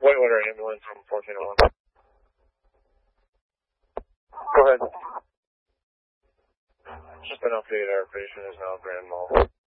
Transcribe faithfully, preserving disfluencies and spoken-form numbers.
Whitewater ambulance from fourteen oh one. Go ahead. Just been updated, our patient is now Grand Mall.